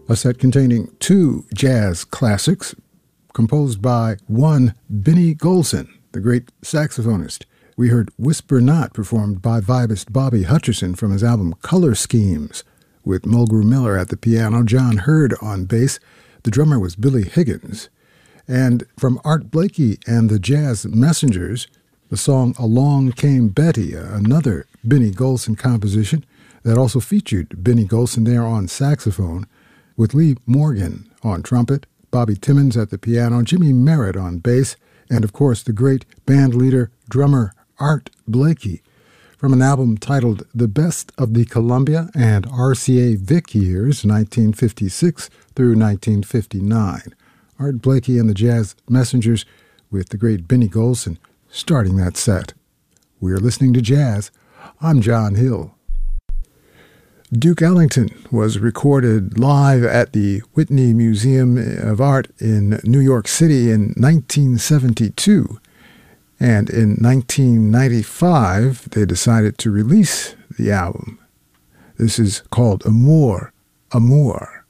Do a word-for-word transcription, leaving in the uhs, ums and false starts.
a set containing two jazz classics composed by one Benny Golson, the great saxophonist. We heard Whisper Not, performed by vibist Bobby Hutcherson from his album Color Schemes, with Mulgrew Miller at the piano, John Hurd on bass. The drummer was Billy Higgins. And from Art Blakey and the Jazz Messengers, the song Along Came Betty, another Benny Golson composition that also featured Benny Golson there on saxophone, with Lee Morgan on trumpet, Bobby Timmons at the piano, Jimmy Merritt on bass, and of course the great band leader, drummer Art Blakey, from an album titled The Best of the Columbia and R C A Vic Years, nineteen fifty-six through nineteen fifty-nine. Art Blakey and the Jazz Messengers with the great Benny Golson starting that set. We're listening to jazz. I'm John Hill. Duke Ellington was recorded live at the Whitney Museum of Art in New York City in nineteen seventy-two. And in nineteen ninety-five, they decided to release the album. This is called Amour, Amour.